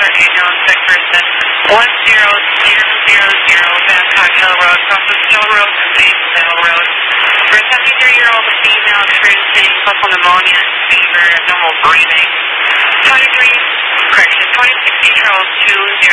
Angel, sick person, 10000, Babcock Hill Road, Southwest Hill Road, Hill Road. For a 73-year-old female experiencing coastal pneumonia, fever, abnormal breathing. 26-year-old 20